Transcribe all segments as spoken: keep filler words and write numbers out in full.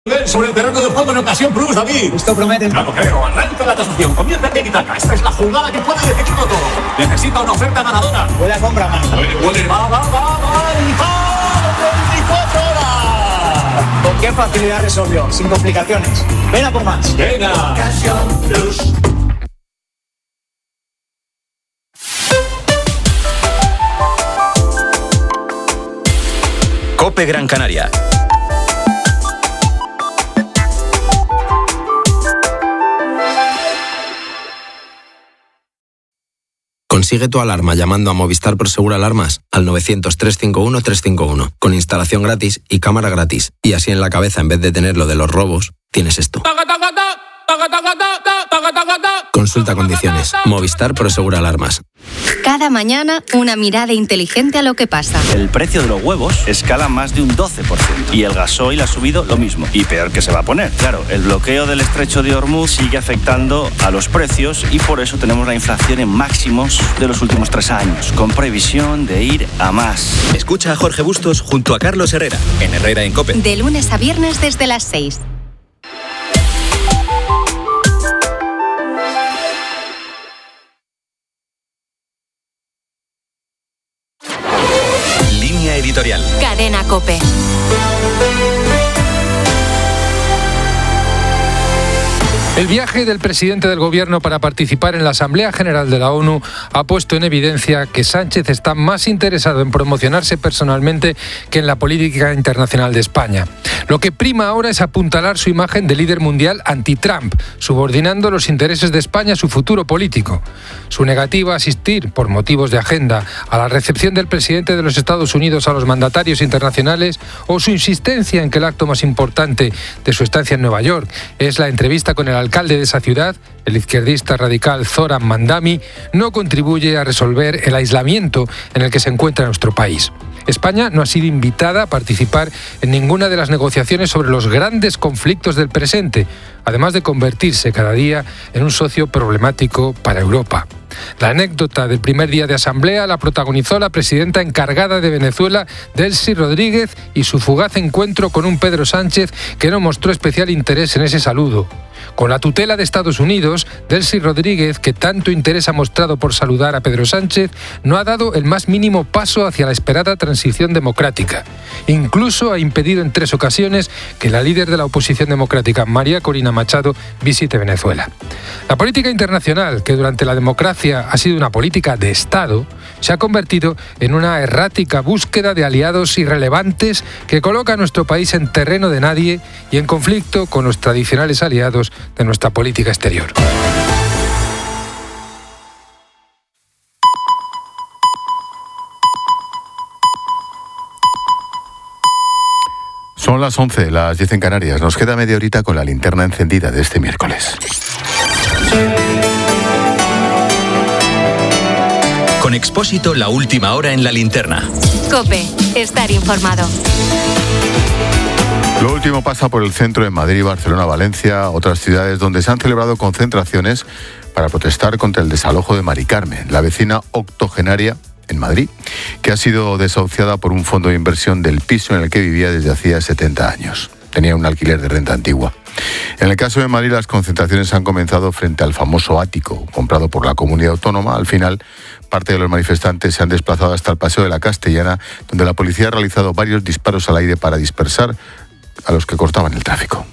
Sobre el terreno de juego en ocasión plus, David. Esto promete. No lo creo. Arranca la tasación. Comienza el tiki-taka. Esta es la jugada que puede decidirlo todo. Necesita una oferta ganadora. Huele a compra, mano. Huele, huele. Va, va, va, va. veinticuatro horas. ¿Con qué facilidad resolvió? Sin complicaciones. Ven a por más. Venga. Ocasión plus. COPE Gran Canaria. Consigue tu alarma llamando a Movistar Prosegur Alarmas al novecientos, trescientos cincuenta y uno, trescientos cincuenta y uno, con instalación gratis y cámara gratis. Y así en la cabeza, en vez de tener lo de los robos, tienes esto. Consulta condiciones. Movistar Prosegur Alarmas. Cada mañana, una mirada inteligente a lo que pasa. El precio de los huevos escala más de un doce por ciento y el gasoil ha subido lo mismo. Y peor que se va a poner. Claro, el bloqueo del estrecho de Hormuz sigue afectando a los precios y por eso tenemos la inflación en máximos de los últimos tres años, con previsión de ir a más. Escucha a Jorge Bustos junto a Carlos Herrera, en Herrera en COPE. De lunes a viernes desde las seis. Editorial. Cadena COPE. El viaje del presidente del Gobierno para participar en la Asamblea General de la ONU ha puesto en evidencia que Sánchez está más interesado en promocionarse personalmente que en la política internacional de España. Lo que prima ahora es apuntalar su imagen de líder mundial anti-Trump, subordinando los intereses de España a su futuro político. Su negativa a asistir, por motivos de agenda, a la recepción del presidente de los Estados Unidos a los mandatarios internacionales o su insistencia en que el acto más importante de su estancia en Nueva York es la entrevista con el alcalde de esa ciudad, el izquierdista radical Zoran Mandami, no contribuye a resolver el aislamiento en el que se encuentra nuestro país. España no ha sido invitada a participar en ninguna de las negociaciones sobre los grandes conflictos del presente, además de convertirse cada día en un socio problemático para Europa. La anécdota del primer día de asamblea la protagonizó la presidenta encargada de Venezuela, Delcy Rodríguez, y su fugaz encuentro con un Pedro Sánchez que no mostró especial interés en ese saludo. Con la tutela de Estados Unidos, Delcy Rodríguez, que tanto interés ha mostrado por saludar a Pedro Sánchez, no ha dado el más mínimo paso hacia la esperada transición democrática. Incluso ha impedido en tres ocasiones que la líder de la oposición democrática, María Corina Machado, visite Venezuela. La política internacional, que durante la democracia ha sido una política de Estado, se ha convertido en una errática búsqueda de aliados irrelevantes que coloca a nuestro país en terreno de nadie y en conflicto con los tradicionales aliados de nuestra política exterior. Son las once, las diez en Canarias. Nos queda media horita con la linterna encendida de este miércoles. Con Expósito, la última hora en la linterna. COPE, estar informado. Lo último pasa por el centro en Madrid, Barcelona, Valencia, otras ciudades donde se han celebrado concentraciones para protestar contra el desalojo de Mari Carmen, la vecina octogenaria en Madrid, que ha sido desahuciada por un fondo de inversión del piso en el que vivía desde hacía setenta años. Tenía un alquiler de renta antigua. En el caso de Madrid, las concentraciones han comenzado frente al famoso ático comprado por la comunidad autónoma. Al final, parte de los manifestantes se han desplazado hasta el Paseo de la Castellana, donde la policía ha realizado varios disparos al aire para dispersar a los que cortaban el tráfico.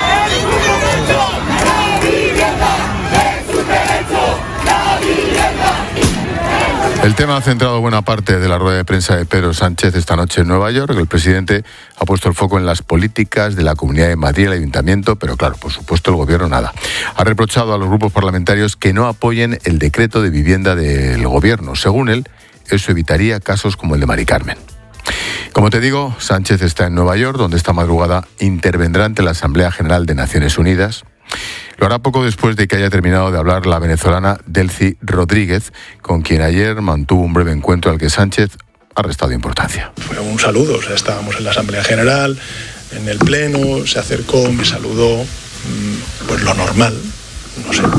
El tema ha centrado buena parte de la rueda de prensa de Pedro Sánchez esta noche en Nueva York. El presidente ha puesto el foco en las políticas de la Comunidad de Madrid y el Ayuntamiento, pero claro, por supuesto el Gobierno nada. Ha reprochado a los grupos parlamentarios que no apoyen el decreto de vivienda del Gobierno. Según él, eso evitaría casos como el de Mari Carmen. Como te digo, Sánchez está en Nueva York, donde esta madrugada intervendrá ante la Asamblea General de Naciones Unidas. Lo hará poco después de que haya terminado de hablar la venezolana Delcy Rodríguez, con quien ayer mantuvo un breve encuentro al que Sánchez ha restado importancia. Fue un saludo, o sea, estábamos en la Asamblea General, en el Pleno, se acercó, me saludó, pues lo normal, no sé.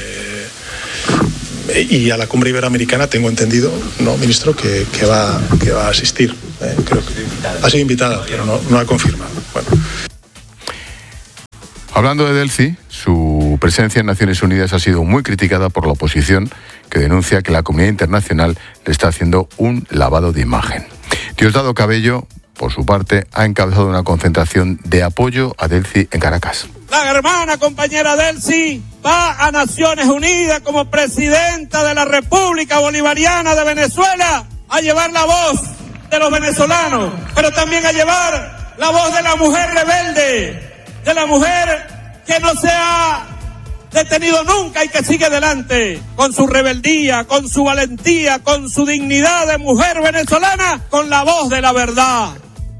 Eh, y a la cumbre iberoamericana tengo entendido, no, ministro, que, que, va, que va a asistir. Eh, creo que ha sido invitada, pero no, no ha confirmado. Bueno. Hablando de Delcy, su presencia en Naciones Unidas ha sido muy criticada por la oposición, que denuncia que la comunidad internacional le está haciendo un lavado de imagen. Diosdado Cabello, por su parte, ha encabezado una concentración de apoyo a Delcy en Caracas. La hermana compañera Delcy va a Naciones Unidas como presidenta de la República Bolivariana de Venezuela a llevar la voz de los venezolanos, pero también a llevar la voz de la mujer rebelde, de la mujer que no se ha detenido nunca y que sigue adelante con su rebeldía, con su valentía, con su dignidad de mujer venezolana, con la voz de la verdad.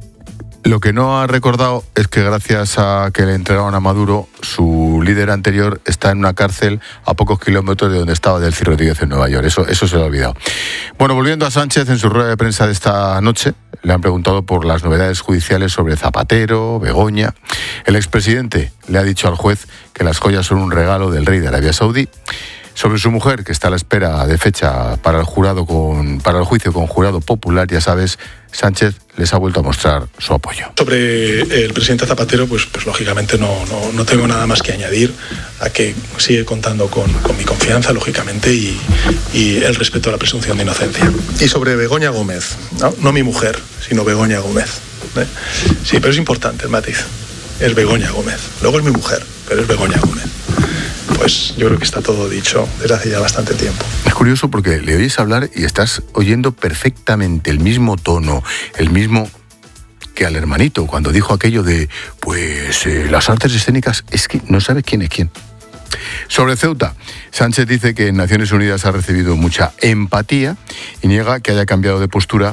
Lo que no ha recordado es que gracias a que le entregaron a Maduro, su líder anterior está en una cárcel a pocos kilómetros de donde estaba Delcy Rodríguez en Nueva York. Eso, eso se lo ha olvidado. Bueno, volviendo a Sánchez, en su rueda de prensa de esta noche, le han preguntado por las novedades judiciales sobre Zapatero, Begoña. El expresidente le ha dicho al juez que las joyas son un regalo del rey de Arabia Saudí. Sobre su mujer, que está a la espera de fecha para el jurado con, para el juicio con jurado popular, ya sabes, Sánchez les ha vuelto a mostrar su apoyo. Sobre el presidente Zapatero, pues, pues lógicamente no, no, no tengo nada más que añadir a que sigue contando con, con mi confianza, lógicamente, y, y el respeto a la presunción de inocencia. Y sobre Begoña Gómez, no, no mi mujer, sino Begoña Gómez. ¿eh? Sí, pero es importante el matiz. Es Begoña Gómez. Luego es mi mujer, pero es Begoña Gómez. Pues yo creo que está todo dicho desde hace ya bastante tiempo. Es curioso porque le oyes hablar y estás oyendo perfectamente el mismo tono, el mismo que al hermanito cuando dijo aquello de, pues eh, las artes escénicas, es que no sabes quién es quién. Sobre Ceuta, Sánchez dice que en Naciones Unidas ha recibido mucha empatía y niega que haya cambiado de postura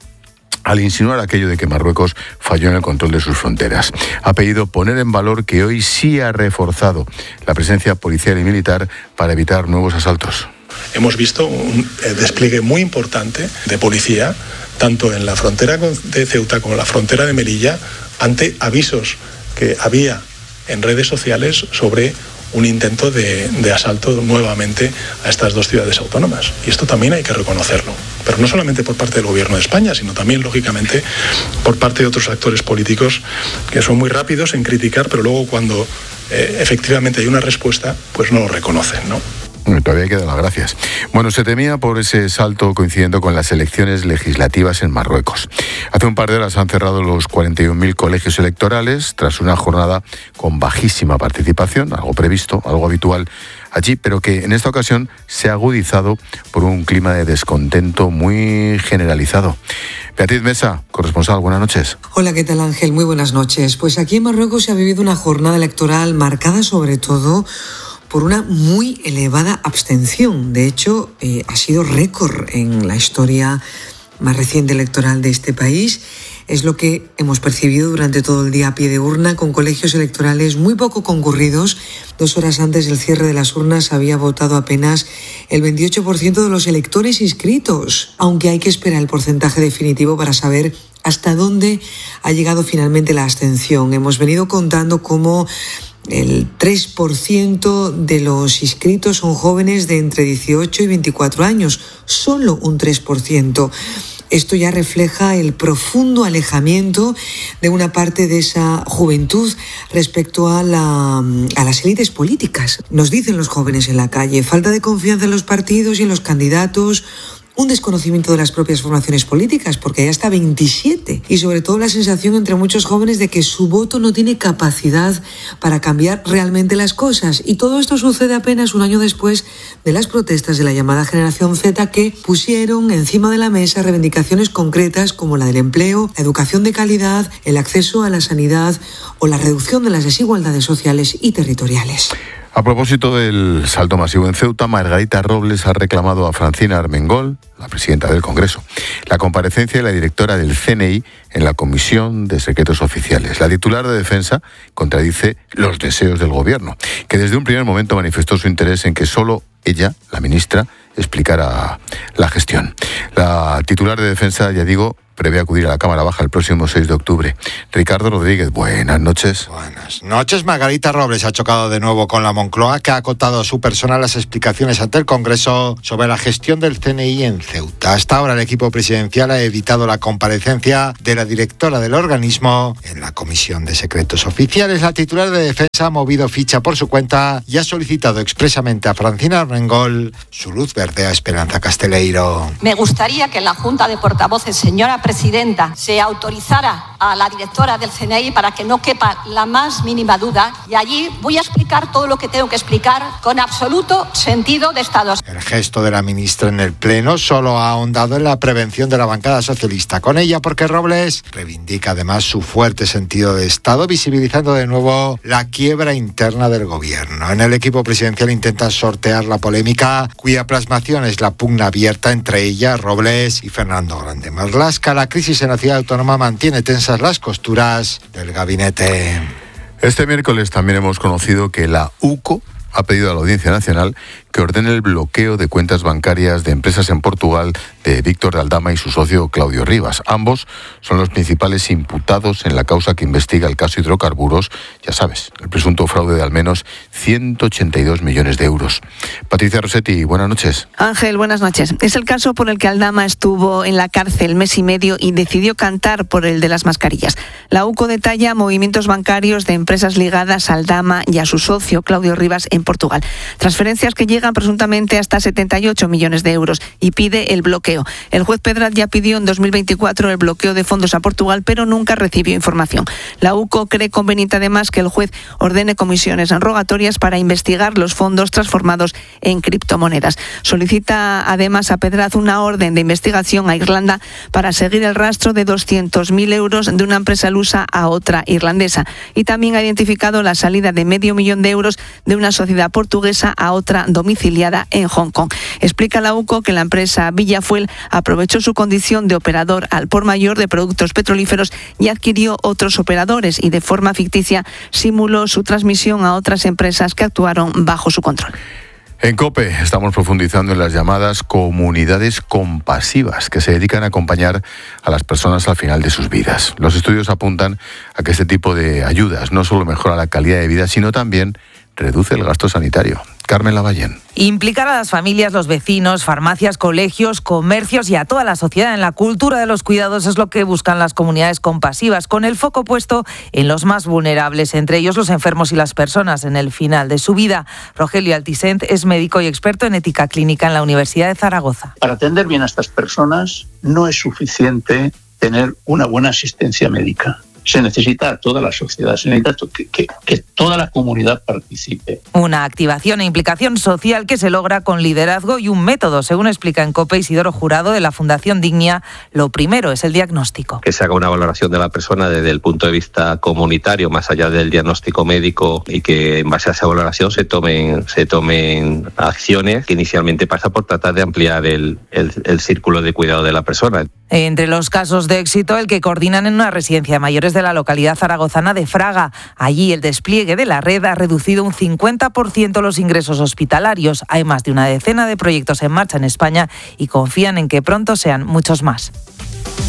al insinuar aquello de que Marruecos falló en el control de sus fronteras. Ha pedido poner en valor que hoy sí ha reforzado la presencia policial y militar para evitar nuevos asaltos. Hemos visto un despliegue muy importante de policía, tanto en la frontera de Ceuta como en la frontera de Melilla, ante avisos que había en redes sociales sobre un intento de, de asalto nuevamente a estas dos ciudades autónomas. Y esto también hay que reconocerlo. Pero no solamente por parte del Gobierno de España, sino también, lógicamente, por parte de otros actores políticos que son muy rápidos en criticar, pero luego cuando eh, efectivamente hay una respuesta, pues no lo reconocen, ¿no? Todavía hay que dar las gracias. Bueno, se temía por ese salto coincidiendo con las elecciones legislativas en Marruecos. Hace un par de horas han cerrado los cuarenta y un mil colegios electorales tras una jornada con bajísima participación, algo previsto, algo habitual allí, pero que en esta ocasión se ha agudizado por un clima de descontento muy generalizado. Beatriz Mesa, corresponsal, buenas noches. Hola, ¿qué tal, Ángel? Muy buenas noches. Pues aquí en Marruecos se ha vivido una jornada electoral marcada sobre todo por una muy elevada abstención. De hecho, eh, ha sido récord en la historia más reciente electoral de este país. Es lo que hemos percibido durante todo el día a pie de urna, con colegios electorales muy poco concurridos. Dos horas antes del cierre de las urnas había votado apenas el veintiocho por ciento de los electores inscritos, aunque hay que esperar el porcentaje definitivo para saber hasta dónde ha llegado finalmente la abstención. Hemos venido contando cómo el tres por ciento de los inscritos son jóvenes de entre dieciocho y veinticuatro años, solo un tres por ciento. Esto ya refleja el profundo alejamiento de una parte de esa juventud respecto a, la, a las élites políticas. Nos dicen los jóvenes en la calle, falta de confianza en los partidos y en los candidatos, un desconocimiento de las propias formaciones políticas, porque hay hasta veintisiete, y sobre todo la sensación entre muchos jóvenes de que su voto no tiene capacidad para cambiar realmente las cosas. Y todo esto sucede apenas un año después de las protestas de la llamada Generación Z, que pusieron encima de la mesa reivindicaciones concretas como la del empleo, la educación de calidad, el acceso a la sanidad o la reducción de las desigualdades sociales y territoriales. A propósito del salto masivo en Ceuta, Margarita Robles ha reclamado a Francina Armengol, la presidenta del Congreso, la comparecencia de la directora del C N I en la Comisión de Secretos Oficiales. La titular de Defensa contradice los deseos del Gobierno, que desde un primer momento manifestó su interés en que solo ella, la ministra, explicara la gestión. La titular de Defensa, ya digo, prevé acudir a la Cámara Baja el próximo seis de octubre. Ricardo Rodríguez, buenas noches. Buenas noches. Margarita Robles ha chocado de nuevo con la Moncloa, que ha acotado su persona las explicaciones ante el Congreso sobre la gestión del C N I en Ceuta. Hasta ahora el equipo presidencial ha evitado la comparecencia de la directora del organismo en la Comisión de Secretos Oficiales. La titular de Defensa ha movido ficha por su cuenta y ha solicitado expresamente a Francina Armengol su luz verde a Esperanza Casteleiro. Me gustaría que en la Junta de Portavoces, señora presidenta, se autorizara a la directora del C N I para que no quepa la más mínima duda, y allí voy a explicar todo lo que tengo que explicar con absoluto sentido de Estado. El gesto de la ministra en el Pleno solo ha ahondado en la prevención de la bancada socialista con ella, porque Robles reivindica además su fuerte sentido de Estado, visibilizando de nuevo la quiebra interna del gobierno. En el equipo presidencial intentan sortear la polémica, cuya plasmación es la pugna abierta entre ella, Robles y Fernando Grande Marlaska. La crisis en la ciudad autónoma mantiene tensas las costuras del gabinete. Este miércoles también hemos conocido que la U C O ha pedido a la Audiencia Nacional que ordene el bloqueo de cuentas bancarias de empresas en Portugal de Víctor de Aldama y su socio Claudio Rivas. Ambos son los principales imputados en la causa que investiga el caso hidrocarburos, ya sabes, el presunto fraude de al menos ciento ochenta y dos millones de euros. Patricia Rossetti, buenas noches. Ángel, buenas noches. Es el caso por el que Aldama estuvo en la cárcel mes y medio y decidió cantar por el de las mascarillas. La U C O detalla movimientos bancarios de empresas ligadas a Aldama y a su socio Claudio Rivas en Portugal. Transferencias que llegan presuntamente hasta setenta y ocho millones de euros y pide el bloqueo. El juez Pedraz ya pidió en dos mil veinticuatro el bloqueo de fondos a Portugal, pero nunca recibió información. La U C O cree conveniente además que el juez ordene comisiones rogatorias para investigar los fondos transformados en criptomonedas. Solicita además a Pedraz una orden de investigación a Irlanda para seguir el rastro de doscientos mil euros de una empresa lusa a otra irlandesa. Y también ha identificado la salida de medio millón de euros de una sociedad portuguesa a otra domiciliada en Hong Kong. Explica la U C O que la empresa Villafuel aprovechó su condición de operador al por mayor de productos petrolíferos y adquirió otros operadores y de forma ficticia simuló su transmisión a otras empresas que actuaron bajo su control. En COPE estamos profundizando en las llamadas comunidades compasivas que se dedican a acompañar a las personas al final de sus vidas. Los estudios apuntan a que este tipo de ayudas no solo mejora la calidad de vida, sino también reduce el gasto sanitario. Carmen Lavallén. Implicar a las familias, los vecinos, farmacias, colegios, comercios y a toda la sociedad en la cultura de los cuidados es lo que buscan las comunidades compasivas, con el foco puesto en los más vulnerables, entre ellos los enfermos y las personas en el final de su vida. Rogelio Altisent es médico y experto en ética clínica en la Universidad de Zaragoza. Para atender bien a estas personas no es suficiente tener una buena asistencia médica. Se necesita a toda la sociedad, se necesita que, que, que toda la comunidad participe. Una activación e implicación social que se logra con liderazgo y un método, según explica en COPE Isidoro Jurado de la Fundación Dignia. Lo primero es el diagnóstico. Que se haga una valoración de la persona desde el punto de vista comunitario, más allá del diagnóstico médico, y que en base a esa valoración se tomen, se tomen acciones que inicialmente pasa por tratar de ampliar el, el, el círculo de cuidado de la persona. Entre los casos de éxito, el que coordinan en una residencia de mayores de la localidad zaragozana de Fraga. Allí el despliegue de la red ha reducido un cincuenta por ciento los ingresos hospitalarios. Hay más de una decena de proyectos en marcha en España y confían en que pronto sean muchos más.